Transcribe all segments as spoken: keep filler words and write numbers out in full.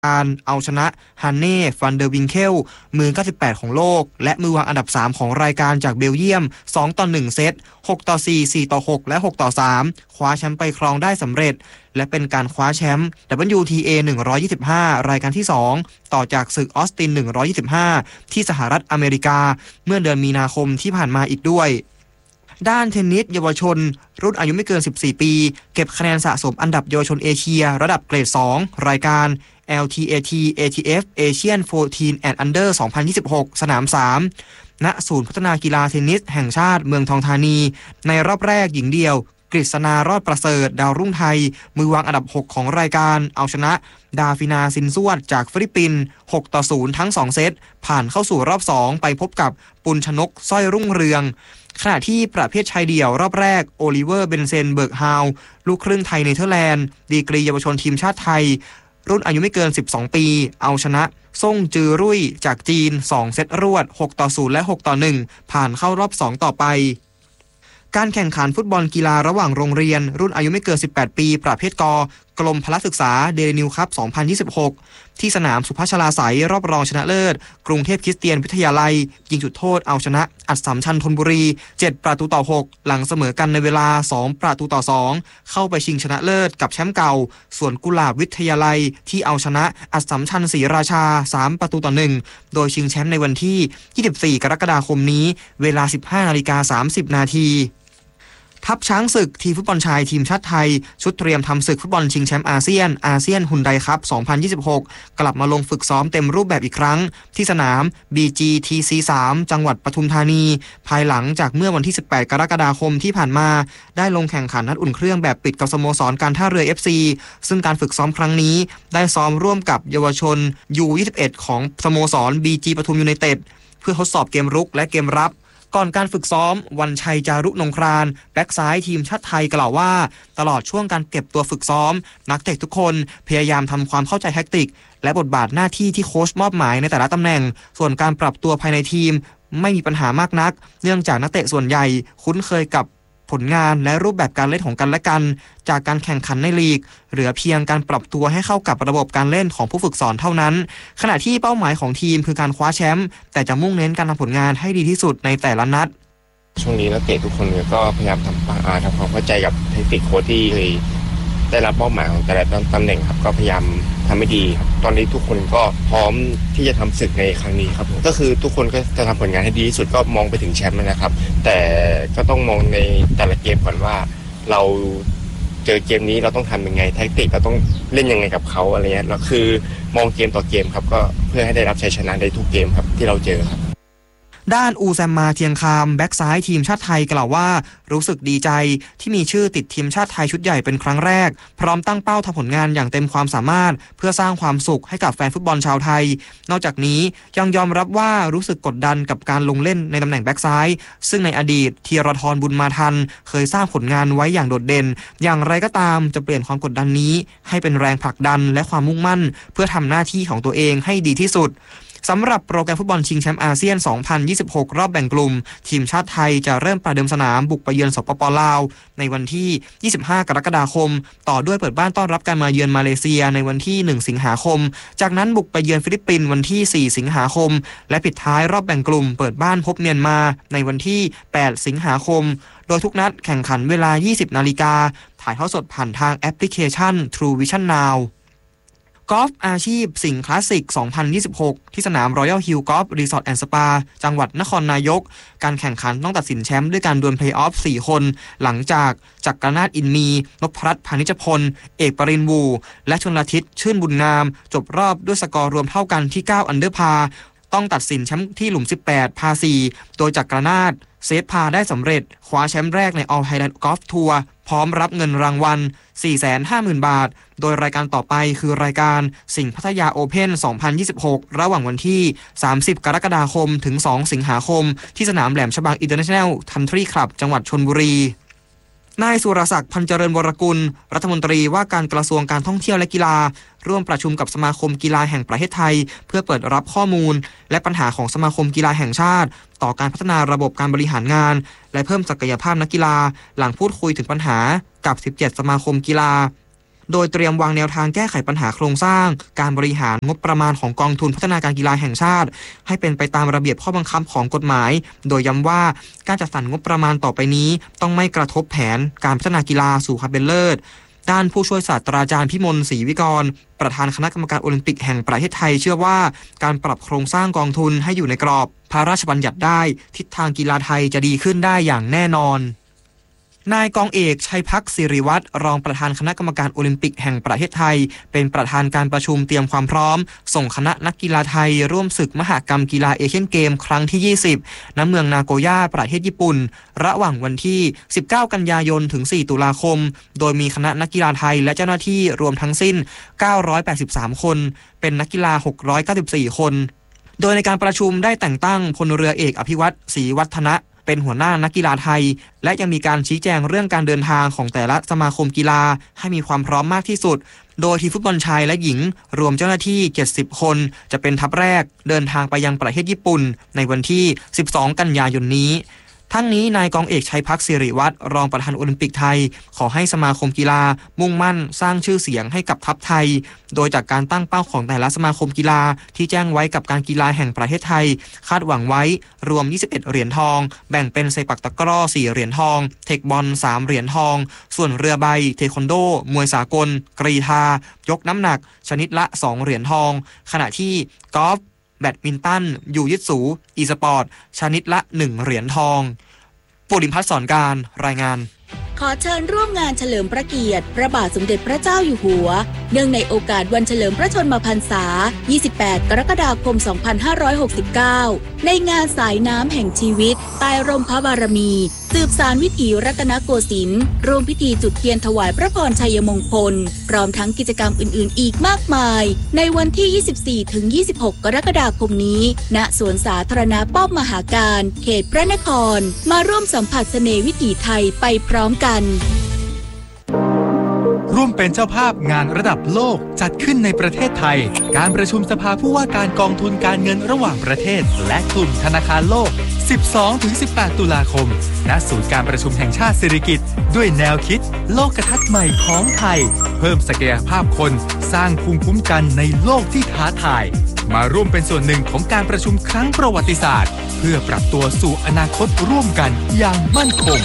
การเอาชนะฮันเน่ฟันเดอร์วิงเคลมือเก้าสิบแปดของโลกและมือวางอันดับสามของรายการจากเบลเยียมสองต่อหนึ่งเซตหกต่อสี่ สี่ต่อหกและหกต่อสามคว้าแชมป์ไปครองได้สำเร็จและเป็นการคว้าแชมป์ ดับเบิลยู ที เอ หนึ่งร้อยยี่สิบห้ารายการที่สองต่อจากศึกออสตินหนึ่งร้อยยี่สิบห้าที่สหรัฐอเมริกาเมื่อเดือนมีนาคมที่ผ่านมาอีกด้วยด้านเทนนิสเยาวชนรุ่นอายุไม่เกินสิบสี่ปีเก็บคะแนนสะสมอันดับเยาวชนเอเชียระดับเกรดสองรายการ แอล ที เอ ที เอ ที เอฟ Asian สิบสี่ and Under สองพันยี่สิบหกสนามสามณศูนย์พัฒนากีฬาเทนนิสแห่งชาติเมืองทองธานีในรอบแรกหญิงเดียวกฤษณารอดประเสริฐดาวรุ่งไทยมือวางอันดับหกของรายการเอาชนะดาฟินาซินซวดจากฟิลิปปินส์หกต่อศูนย์ทั้งสองเซตผ่านเข้าสู่รอบสองไปพบกับปุณชนกสร้อยรุ่งเรืองขณะที่ประเภทชายเดี่ยวรอบแรกโอลิเวอร์เบนเซนเบิร์กฮาวลูกครึ่งไทยเนเธอร์แลนด์ดีกรีเยาวชนทีมชาติไทยรุ่นอายุไม่เกินสิบสองปีเอาชนะซ่งจือรุ่ยจากจีนสองเซตรวดหกต่อศูนย์และหกต่อหนึ่งผ่านเข้ารอบสองต่อไปการแข่งขันฟุตบอลกีฬาระหว่างโรงเรียนรุ่นอายุไม่เกินสิบแปดปีประเภทกกรมพละศึกษาเดลินิวคัพสองพันยี่สิบหกที่สนามสุพัชลาไสยรอบรองชนะเลิศกรุงเทพคริสเตียนวิทยาลัยยิงจุดโทษเอาชนะอัสสัมชัญธนบุรีเจ็ดประตูต่อหกหลังเสมอกันในเวลาสองประตูต่อสองเข้าไปชิงชนะเลิศกับแชมป์เก่าส่วนกุหลาบวิทยาลัยที่เอาชนะอัสสัมชัญศรีราชาสามประตูต่อหนึ่งโดยชิงแชมป์ในวันที่ยี่สิบสี่กรกฎาคมนี้เวลา สิบห้านาฬิกาสามสิบนาทีทัพช้างศึกทีมฟุตบอลชายทีมชาติไทยชุดเตรียมทำศึกฟุตบอลชิงแชมป์อาเซียนอาเซียนฮุนไดคัพสองพันยี่สิบหกกลับมาลงฝึกซ้อมเต็มรูปแบบอีกครั้งที่สนาม บี จี ที ซี สาม จังหวัดปทุมธานีภายหลังจากเมื่อวันที่สิบแปดกรกฎาคมที่ผ่านมาได้ลงแข่งขันนัดอุ่นเครื่องแบบปิดกับสโมสรการท่าเรือ เอฟ ซี ซึ่งการฝึกซ้อมครั้งนี้ได้ซ้อมร่วมกับเยาวชน ยู ยี่สิบเอ็ด ของสโมสร บี จี ปทุมยูไนเต็ดเพื่อทดสอบเกมรุกและเกมรับก่อนการฝึกซ้อมวันชัยจารุนงครานแบ็กซ้ายทีมชาติไทยกล่าวว่าตลอดช่วงการเก็บตัวฝึกซ้อมนักเตะทุกคนพยายามทำความเข้าใจแทคติกและบทบาทหน้าที่ที่โค้ชมอบหมายในแต่ละตำแหน่งส่วนการปรับตัวภายในทีมไม่มีปัญหามากนักเนื่องจากนักเตะส่วนใหญ่คุ้นเคยกับผลงานและรูปแบบการเล่นของกันและกันจากการแข่งขันในลีกเหลือเพียงการปรับตัวให้เข้ากับระบบการเล่นของผู้ฝึกสอนเท่านั้นขณะที่เป้าหมายของทีมคือการคว้าแชมป์แต่จะมุ่งเน้นการทำผลงานให้ดีที่สุดในแต่ละนัดช่วงนี้นักเตะทุกคนก็พยายามทำทำความเข้าใจกับเทคนิคโค้ชที่เคยได้รับเป้าหมายของแต่ละตำแหน่งครับก็พยายามทำให้ดีครับตอนนี้ทุกคนก็พร้อมที่จะทำศึกในครั้งนี้ครับก็คือทุกคนก็จะทำผลงานให้ดีที่สุดก็มองไปถึงแชมป์นะครับแต่ก็ต้องมองในแต่ละเกมก่อนว่าเราเจอเกมนี้เราต้องทำยังไงแทคติกเราต้องเล่นยังไงกับเขาอะไรเงี้ยแล้วคือมองเกมต่อเกมครับก็เพื่อให้ได้รับชัยชนะในทุกเกมครับที่เราเจอครับด้านอูแซมมาเทียงคามแบ็กซ้ายทีมชาติไทยกล่าวว่ารู้สึกดีใจที่มีชื่อติดทีมชาติไทยชุดใหญ่เป็นครั้งแรกพร้อมตั้งเป้าทำผลงานอย่างเต็มความสามารถเพื่อสร้างความสุขให้กับแฟนฟุตบอลชาวไทยนอกจากนี้ยังยอมรับว่ารู้สึกกดดันกับการลงเล่นในตำแหน่งแบ็กซ้ายซึ่งในอดีตธีรทรบุญมาทันเคยสร้างผลงานไว้อย่างโดดเด่นอย่างไรก็ตามจะเปลี่ยนความกดดันนี้ให้เป็นแรงผลักดันและความมุ่งมั่นเพื่อทำหน้าที่ของตัวเองให้ดีที่สุดสำหรับโปรแกรมฟุตบอลชิงแชมป์อาเซียนสองพันยี่สิบหกรอบแบ่งกลุ่มทีมชาติไทยจะเริ่มประเดิมสนามบุกไปเยือนสปป.ลาวในวันที่ยี่สิบห้ากรกฎาคมต่อด้วยเปิดบ้านต้อนรับการมาเยือนมาเลเซียในวันที่หนึ่งสิงหาคมจากนั้นบุกไปเยือนฟิลิปปินส์วันที่สี่สิงหาคมและปิดท้ายรอบแบ่งกลุ่มเปิดบ้านพบเมียนมาในวันที่แปดสิงหาคมโดยทุกนัดแข่งขันเวลา ยี่สิบนาฬิกาถ่ายทอดสดผ่านทางแอปพลิเคชัน True Vision Nowกอล์ฟอาชีพสิงห์คลาสสิกสองพันยี่สิบหกที่สนาม Royal Hill Golf Resort and Spa จังหวัดนครนายกการแข่งขันต้องตัดสินแชมป์ด้วยการดวลเพลย์ออฟสี่คนหลังจากจักรนาถอินมีนพรัตน์พานิชพลเอกปรินวูและชลทิศชื่นบุญงามจบรอบด้วยสกอร์รวมเท่ากันที่เก้าอันเดอร์พาต้องตัดสินแชมป์ที่หลุมสิบแปดพาสี่โดยจักรนาถเซฟพาได้สำเร็จคว้าแชมป์แรกใน All Thailand Golf Tour พร้อมรับเงินรางวัล สี่แสนห้าหมื่น บาทโดยรายการต่อไปคือรายการสิงห์พัทยาโอเพ่นสองพันยี่สิบหกระหว่างวันที่สามสิบกรกฎาคมถึงสองสิงหาคมที่สนามแหลมฉบัง International Country Club จังหวัดชลบุรีนายสุรศักดิ์พันเจริญวรกุลรัฐมนตรีว่าการกระทรวงการท่องเที่ยวและกีฬาร่วมประชุมกับสมาคมกีฬาแห่งประเทศไทยเพื่อเปิดรับข้อมูลและปัญหาของสมาคมกีฬาแห่งชาติต่อการพัฒนาระบบการบริหารงานและเพิ่มศักยภาพนักกีฬาหลังพูดคุยถึงปัญหากับสิบเจ็ดสมาคมกีฬาโดยเตรียมวางแนวทางแก้ไขปัญหาโครงสร้างการบริหารงบประมาณของกองทุนพัฒนาการกีฬาแห่งชาติให้เป็นไปตามระเบียบข้อบังคับของกฎหมายโดยย้ำว่าการจัดสรรงบประมาณต่อไปนี้ต้องไม่กระทบแผนการพัฒนากีฬาสู่ความเป็นเลิศด้านผู้ช่วยศาสตราจารย์พิมลศรีวิกรประธานคณะกรรมการโอลิมปิกแห่งประเทศไทยเชื่อว่าการปรับโครงสร้างกองทุนให้อยู่ในกรอบพระราชบัญญัติได้ทิศทางกีฬาไทยจะดีขึ้นได้อย่างแน่นอนนายกองเอกชัยพักศิริวัฒน์รองประธานคณะกรรมการโอลิมปิกแห่งประเทศไทยเป็นประธานการประชุมเตรียมความพร้อมส่งคณะนักกีฬาไทยร่วมศึกมหกรรมกีฬาเอเชียนเกมครั้งที่ยี่สิบณเมืองนาโกย่าประเทศญี่ปุ่นระหว่างวันที่สิบเก้ากันยายนถึงสี่ตุลาคมโดยมีคณะนักกีฬาไทยและเจ้าหน้าที่รวมทั้งสิ้นเก้าร้อยแปดสิบสามคนเป็นนักกีฬาหกร้อยเก้าสิบสี่คนโดยในการประชุมได้แต่งตั้งพลเรือเอกอภิวัตรศรีวัฒนะเป็นหัวหน้านักกีฬาไทยและยังมีการชี้แจงเรื่องการเดินทางของแต่ละสมาคมกีฬาให้มีความพร้อมมากที่สุดโดยทีมฟุตบอลชายและหญิงรวมเจ้าหน้าที่เจ็ดสิบคนจะเป็นทัพแรกเดินทางไปยังประเทศญี่ปุ่นในวันที่สิบสองกันยายนนี้ทั้งนี้นายกองเอกชัยพักศิริวัฒน์รองประธานโอลิมปิกไทยขอให้สมาคมกีฬามุ่งมั่นสร้างชื่อเสียงให้กับทัพไทยโดยจากการตั้งเป้าของแต่ละสมาคมกีฬาที่แจ้งไว้กับการกีฬาแห่งประเทศไทยคาดหวังไว้รวมยี่สิบเอ็ดเหรียญทองแบ่งเป็นเซปักตะกร้อสี่เหรียญทองเทคบอลสามเหรียญทองส่วนเรือใบเทควันโดมวยสากลกรีฑายกน้ำหนักชนิดละสองเหรียญทองขณะที่กอล์ฟแบดมินตันยูยิตสูอีสปอร์ตชนิดละหนึ่งเหรียญทองปุริมพัฒน์สอนการรายงานขอเชิญร่วมงานเฉลิมพระเกียรติพระบาทสมเด็จพระเจ้าอยู่หัวเนื่องในโอกาสวันเฉลิมพระชนมพรรษายี่สิบแปดกรกฎาคมสองพันห้าร้อยหกสิบเก้าในงานสายน้ำแห่งชีวิตใต้ร่มพระบารมีสืบสานวิถีรัตนโกสินทร์ร่วมพิธีจุดเทียนถวายพระพรชัยมงคลพร้อมทั้งกิจกรรมอื่นๆอีกมากมายในวันที่ ยี่สิบสี่ถึงยี่สิบหก กรกฎาคมนี้ณสวนสาธารณะป้อมมหาการเขตพระนครมาร่วมสัมผัสเสน่ห์วิถีไทยไปพร้อมกันร่วมเป็นเจ้าภาพงานระดับโลกจัดขึ้นในประเทศไทยการประชุมสภาผู้ว่าการกองทุนการเงินระหว่างประเทศและกลุ่มธนาคารโลก สิบสองถึงสิบแปด ตุลาคมณศูนย์การประชุมแห่งชาติสิริกิติ์ด้วยแนวคิดโลกทัศน์ใหม่ของไทยเพิ่มศักยภาพคนสร้างภูมิคุ้มกันในโลกที่ท้าทายมาร่วมเป็นส่วนหนึ่งของการประชุมครั้งประวัติศาสตร์เพื่อปรับตัวสู่อนาคตร่วมกันอย่างมั่นคง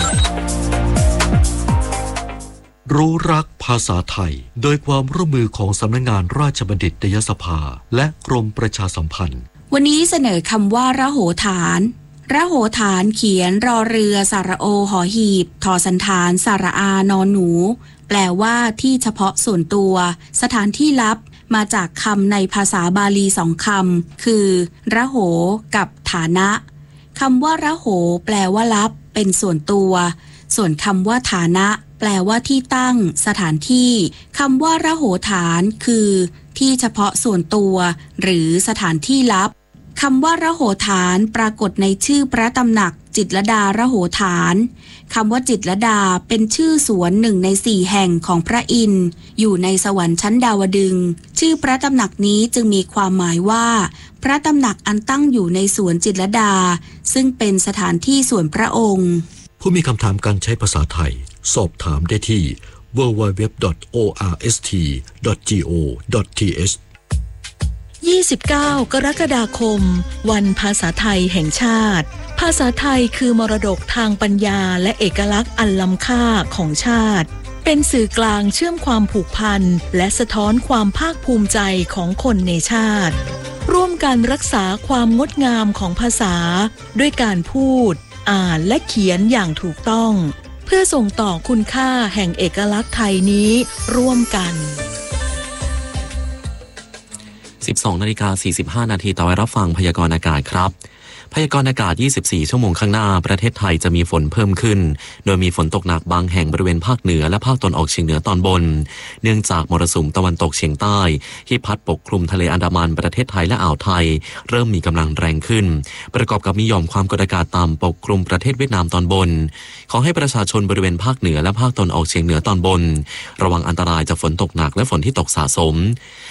รู้รักภาษาไทยโดยความร่วมมือของสำนักงานราชบัณฑิตยสภาและกรมประชาสัมพันธ์วันนี้เสนอคำว่าระโหฐานระโหฐานเขียนรอเรือสระโอหอหีบทอสันฐานสระอานอนหนูแปลว่าที่เฉพาะส่วนตัวสถานที่ลับมาจากคำในภาษาบาลีสองคำคือระโหกับฐานะคำว่าระโหแปลว่าลับเป็นส่วนตัวส่วนคำว่าฐานะแปลว่าที่ตั้งสถานที่คำว่าระโหฐานคือที่เฉพาะส่วนตัวหรือสถานที่ลับคำว่าระโหฐานปรากฏในชื่อพระตำหนักจิตรลดาระโหฐานคำว่าจิตรลดาเป็นชื่อสวนหนึ่งในสี่แห่งของพระอินทร์อยู่ในสวรรค์ชั้นดาวดึงส์ชื่อพระตำหนักนี้จึงมีความหมายว่าพระตำหนักอันตั้งอยู่ในสวนจิตรลดาซึ่งเป็นสถานที่ส่วนพระองค์ผู้มีคำถามการใช้ภาษาไทยสอบถามได้ที่ ดับเบิลยู ดับเบิลยู ดับเบิลยู ดอท โอ อาร์ เอส ที ดอท จี โอ ดอท ที เอชยี่สิบเก้ากรกฎาคมวันภาษาไทยแห่งชาติภาษาไทยคือมรดกทางปัญญาและเอกลักษณ์อันล้ำค่าของชาติเป็นสื่อกลางเชื่อมความผูกพันและสะท้อนความภาคภูมิใจของคนในชาติร่วมกันรักษาความงดงามของภาษาด้วยการพูดอ่านและเขียนอย่างถูกต้องเพื่อส่งต่อคุณค่าแห่งเอกลักษณ์ไทยนี้ร่วมกันสิบสองนาฬิกาสี่สิบห้านาทีต่อไปรับฟังพยากรณ์อากาศครับพยากรณ์อากาศยี่สิบสี่ชั่วโมงข้างหน้าประเทศไทยจะมีฝนเพิ่มขึ้นโดยมีฝนตกหนักบางแห่งบริเวณภาคเหนือและภาคตะวันออกเฉียงเหนือตอนบนเนื่องจากมรสุมตะวันตกเฉียงใต้ที่พัดปกคลุมทะเลอันดามันประเทศไทยและอ่าวไทยเริ่มมีกำลังแรงขึ้นประกอบกับมีหย่อมความกดอากาศต่ำปกคลุมประเทศเวียดนามตอนบนขอให้ประชาชนบริเวณภาคเหนือและภาคตะวันออกเฉียงเหนือตอนบนระวังอันตรายจากฝนตกหนักและฝนที่ตกสะสม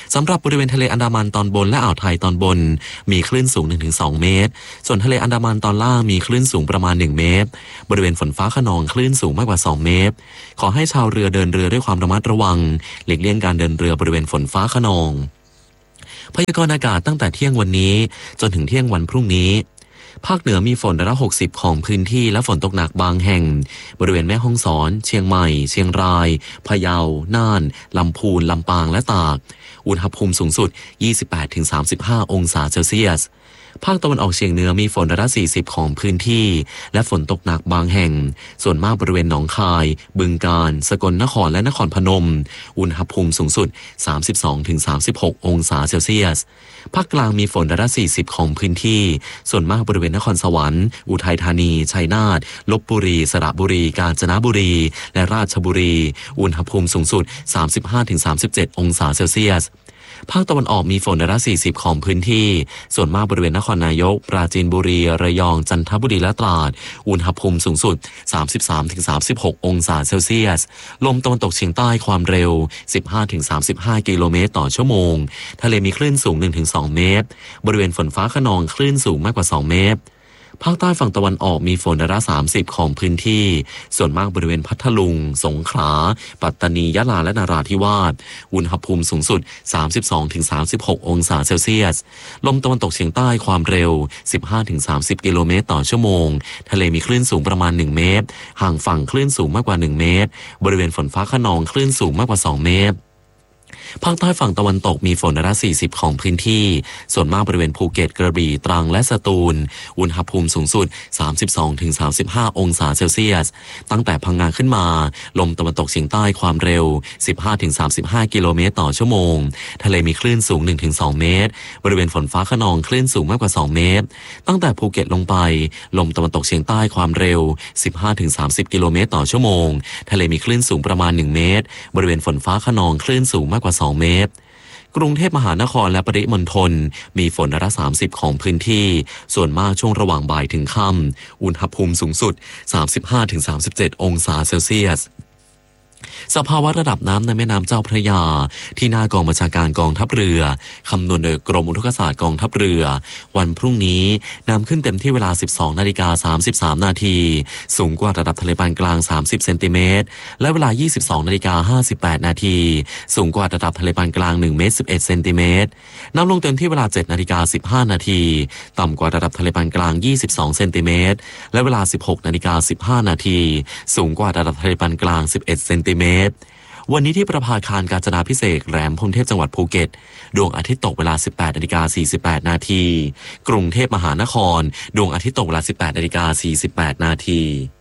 สำหรับบริเวณทะเลอันดามันตอนบนและอ่าวไทยตอนบนมีคลื่นสูง หนึ่งถึงสอง เมตรส่วนทะเลอันดามันตอนล่างมีคลื่นสูงประมาณหนึ่งเมตรบริเวณฝนฟ้าคะนองคลื่นสูงมากกว่าสองเมตรขอให้ชาวเรือเดินเรือด้วยความระมัดระวังหลีกเลี่ยงการเดินเรือบริเวณฝนฟ้าคะนองพยากรณ์อากาศตั้งแต่เที่ยงวันนี้จนถึงเที่ยงวันพรุ่งนี้ภาคเหนือมีฝนร้อยละหกสิบของพื้นที่และฝนตกหนักบางแห่งบริเวณแม่ฮ่องสอนเชียงใหม่เชียงรายพะเยาน่านลำพูนลำปางและตากอุณหภูมิสูงสุด ยี่สิบแปดถึงสามสิบห้า องศาเซลเซียสภาคตะวันออกเฉียงเหนือมีฝนร้อยละสี่สิบของพื้นที่และฝนตกหนักบางแห่งส่วนมากบริเวณหนองคายบึงกาฬสกลนครและนครพนมอุณหภูมิสูงสุด สามสิบสองถึงสามสิบหก องศาเซลเซียสภาคกลางมีฝนร้อยละสี่สิบของพื้นที่ส่วนมากบริเวณนครสวรรค์อุทัยธานีชัยนาทลพบุรีสระบุรีกาญจนบุรีและราชบุรีอุณหภูมิสูงสุด สามสิบห้าถึงสามสิบเจ็ด องศาเซลเซียสภาคตะวันออกมีฝนร้อยละสี่สิบของพื้นที่ส่วนมากบริเวณนครนายกปราจีนบุรีระยองจันทบุรีและตราดอุณหภูมิสูงสุด สามสิบสามถึงสามสิบหก องศาเซลเซียสลมตะวันตกเฉียงใต้ความเร็ว สิบห้าถึงสามสิบห้า กิโลเมตรต่อชั่วโมงทะเลมีคลื่นสูง หนึ่งถึงสอง เมตรบริเวณฝนฟ้าคะนองคลื่นสูงมากกว่าสองเมตรภาคใต้ฝั่งตะวันออกมีฝนร้อยละสามสิบของพื้นที่ส่วนมากบริเวณพัทลุงสงขลาปัตตานียะลาและนราธิวาสอุณหภูมิสูงสุด สามสิบสองถึงสามสิบหก องศาเซลเซียสลมตะวันตกเฉียงใต้ความเร็ว สิบห้าถึงสามสิบ กิโลเมตรต่อชั่วโมงทะเลมีคลื่นสูงประมาณหนึ่งเมตรห่างฝั่งคลื่นสูงมากกว่าหนึ่งเมตรบริเวณฝนฟ้าคะนองคลื่นสูงมากกว่าสองเมตรภาคใต้ฝั่งตะวันตกมีฝนร้อยละสี่สิบของพื้นที่ส่วนมากบริเวณภูเก็ตกระบี่ตรังและสตูลอุณหภูมิสูงสุด สามสิบสองถึงสามสิบห้า องศาเซลเซียสตั้งแต่พังงาขึ้นมาลมตะวันตกเฉียงใต้ความเร็ว สิบห้าถึงสามสิบห้า กิโลเมตรต่อชั่วโมงทะเลมีคลื่นสูง หนึ่งถึงสอง เมตรบริเวณฝนฟ้าคะนองคลื่นสูงมากกว่าสองเมตรตั้งแต่ภูเก็ตลงไปลมตะวันตกเฉียงใต้ความเร็ว สิบห้าถึงสามสิบ กิโลเมตรต่อชั่วโมงทะเลมีคลื่นสูงประมาณหนึ่งเมตรบริเวณฝนฟ้าคะนองคลื่นสูงมากกว่าสองเมตรกรุงเทพมหานครและปริมณฑลมีฝนร้อยละสามสิบของพื้นที่ส่วนมากช่วงระหว่างบ่ายถึงค่ำอุณหภูมิสูงสุด สามสิบห้าถึงสามสิบเจ็ด องศาเซลเซียสสภาวะระดับน้ำในแม่น้ำเจ้าพระยาที่หน้ากองบัญชาการกองทัพเรือคำนวณโดยกรมอุทกศาสตร์กองทัพเรือวันพรุ่งนี้น้ำขึ้นเต็มที่เวลา สิบสองนาฬิกาสามสิบสาม นาทีสูงกว่าระดับทะเลปานกลางสามสิบเซนติเมตรและเวลา ยี่สิบสองนาฬิกาห้าสิบแปด นาทีสูงกว่าระดับทะเลปานกลางหนึ่งเมตรสิบเอ็ดเซนติเมตรน้ำลงเต็มที่เวลา เจ็ดนาฬิกาสิบห้า นาทีต่ำกว่าระดับทะเลปานกลางยี่สิบสองเซนติเมตรและเวลา สิบหกนาฬิกาสิบห้า นาทีสูงกว่าระดับทะเลปานกลางสิบเอ็ดเซนติเมตรวันนี้ที่ประภาคารกาญจนาภิเษกแหลมพรหมเทพจังหวัดภูเก็ตดวงอาทิตย์ตกเวลา สิบแปดนาฬิกาสี่สิบแปด นาทีกรุงเทพมหานครดวงอาทิตย์ตกเวลา สิบแปดนาฬิกาสี่สิบแปด นาที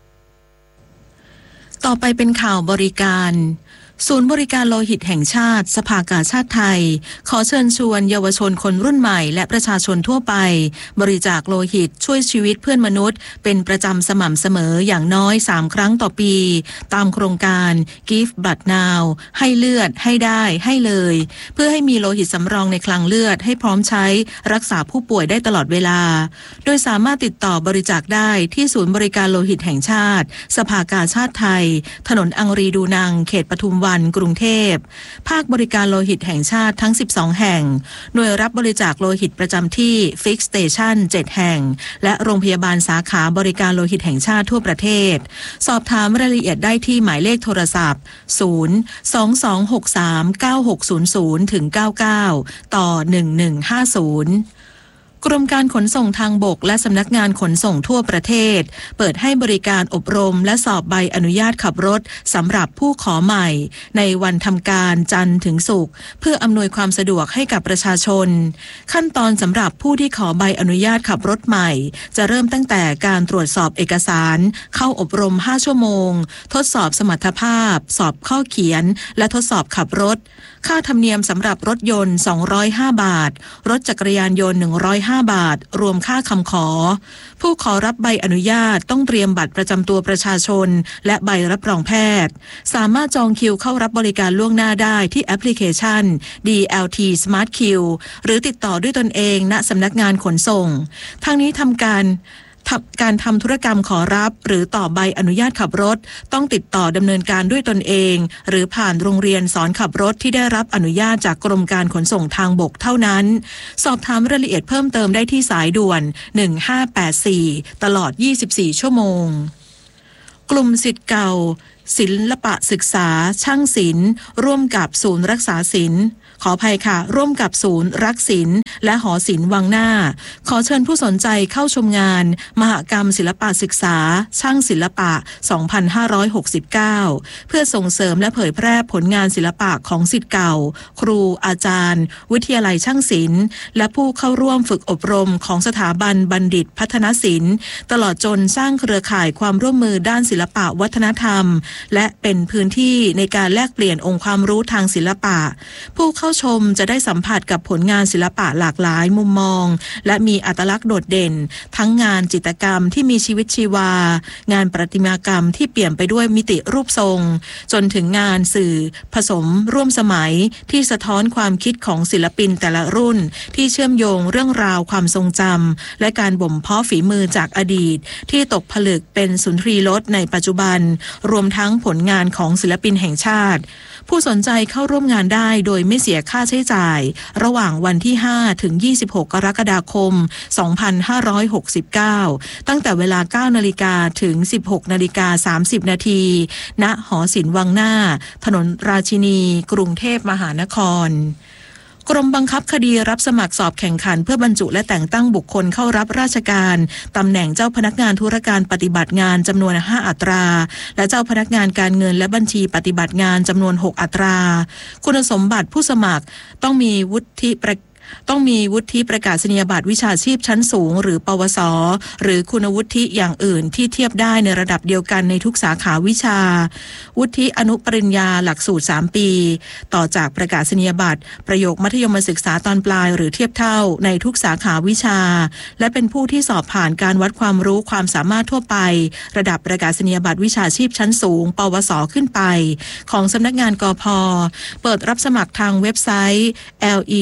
ต่อไปเป็นข่าวบริการศูนย์บริการโลหิตแห่งชาติสภากาชาดไทยขอเชิญชวนเยาวชนคนรุ่นใหม่และประชาชนทั่วไปบริจาคโลหิตช่วยชีวิตเพื่อนมนุษย์เป็นประจำสม่ำเสมออย่างน้อยสามครั้งต่อปีตามโครงการ Give Blood Now ให้เลือดให้ได้ให้เลยเพื่อให้มีโลหิตสำรองในคลังเลือดให้พร้อมใช้รักษาผู้ป่วยได้ตลอดเวลาโดยสามารถติดต่อบริจาคได้ที่ศูนย์บริการโลหิตแห่งชาติสภากาชาดไทยถนนอังรีดูนังเขตปทุมวันกรุงเทพภาคบริการโลหิตแห่งชาติทั้งสิบสองแห่งหน่วยรับบริจาคโลหิตประจำที่ Fix Station เจ็ดแห่งและโรงพยาบาลสาขาบริการโลหิตแห่งชาติทั่วประเทศสอบถามรายละเอียดได้ที่หมายเลขโทรศัพท์ศูนย์ สอง สอง หก สาม เก้า หก ศูนย์ ศูนย์ ถึง เก้า เก้า ต่อ หนึ่ง หนึ่ง ห้า ศูนย์กรมการขนส่งทางบกและสำนักงานขนส่งทั่วประเทศเปิดให้บริการอบรมและสอบใบอนุญาตขับรถสำหรับผู้ขอใหม่ในวันทำการจันทร์ถึงศุกร์เพื่ออำนวยความสะดวกให้กับประชาชนขั้นตอนสำหรับผู้ที่ขอใบอนุญาตขับรถใหม่จะเริ่มตั้งแต่การตรวจสอบเอกสารเข้าอบรมห้าชั่วโมงทดสอบสมรรถภาพสอบข้อเขียนและทดสอบขับรถค่าธรรมเนียมสำหรับรถยนต์สองร้อยห้าบาทรถจักรยานยนต์หนึ่งร้อยห้าบาทรวมค่าคำขอผู้ขอรับใบอนุญาตต้องเตรียมบัตรประจำตัวประชาชนและใบรับรองแพทย์สามารถจองคิวเข้ารับบริการล่วงหน้าได้ที่แอปพลิเคชัน ดี แอล ที Smart Queue หรือติดต่อด้วยตนเองณสำนักงานขนส่งทางนี้ทำการการทำธุรกรรมขอรับหรือต่อใบอนุญาตขับรถต้องติดต่อดำเนินการด้วยตนเองหรือผ่านโรงเรียนสอนขับรถที่ได้รับอนุญาตจากกรมการขนส่งทางบกเท่านั้นสอบถามรายละเอียดเพิ่มเติมได้ที่สายด่วนหนึ่งห้าแปดสี่ตลอดยี่สิบสี่ชั่วโมงกลุ่มศิษย์เก่าศิลปะศึกษาช่างศิลป์ร่วมกับศูนย์รักษาศิลป์ขออภัยค่ะร่วมกับศูนย์รักศิลป์และหอศิลป์วังหน้าขอเชิญผู้สนใจเข้าชมงานมหกรรมศิลปะศึกษาช่างศิลปะ สองพันห้าร้อยหกสิบเก้า เพื่อส่งเสริมและเผยแพร่ผลงานศิลปะของศิษย์เก่าครูอาจารย์วิทยาลัยช่างศิลป์และผู้เข้าร่วมฝึกอบรมของสถาบันบัณฑิตพัฒนศิลป์ตลอดจนสร้างเครือข่ายความร่วมมือด้านศิลปะวัฒนธรรมและเป็นพื้นที่ในการแลกเปลี่ยนองค์ความรู้ทางศิลปะผู้เข้าชมจะได้สัมผัสกับผลงานศิลปะหลากหลายมุมมองและมีอัตลักษณ์โดดเด่นทั้งงานจิตรกรรมที่มีชีวิตชีวางานประติมากรรมที่เปลี่ยนไปด้วยมิติรูปทรงจนถึงงานสื่อผสมร่วมสมัยที่สะท้อนความคิดของศิลปินแต่ละรุ่นที่เชื่อมโยงเรื่องราวความทรงจำและการบ่มเพาะฝีมือจากอดีตที่ตกผลึกเป็นสุนทรีรสในปัจจุบันรวมทั้งผลงานของศิลปินแห่งชาติผู้สนใจเข้าร่วมงานได้โดยไม่เสียค่าใช้จ่ายระหว่างวันที่ห้าถึงยี่สิบหกกรกฎาคมสองพันห้าร้อยหกสิบเก้าตั้งแต่เวลา เก้านาฬิกา ถึง สิบหกนาฬิกาสามสิบนาทีณหอศิลป์วังหน้าถนนราชินีกรุงเทพมหานครกรมบังคับคดีรับสมัครสอบแข่งขันเพื่อบรรจุและแต่งตั้งบุคคลเข้ารับราชการตำแหน่งเจ้าพนักงานธุรการปฏิบัติงานจำนวนห้าอัตราและเจ้าพนักงานการเงินและบัญชีปฏิบัติงานจำนวนหกอัตราคุณสมบัติผู้สมัครต้องมีวุฒิประต้องมีวุฒิประกาศนียบัตรวิชาชีพชั้นสูงหรือปวสหรือคุณวุฒิอย่างอื่นที่เทียบได้ในระดับเดียวกันในทุกสาขาวิชาวุฒิอนุปริญญาหลักสูตรสามปีต่อจากประกาศนียบัตรประโยคมัธยมศึกษาตอนปลายหรือเทียบเท่าในทุกสาขาวิชาและเป็นผู้ที่สอบผ่านการวัดความรู้ความสามารถทั่วไประดับประกาศนียบัตรวิชาชีพชั้นสูงปวสขึ้นไปของสำนักงานกพ.เปิดรับสมัครทางเว็บไซต์ แอล อี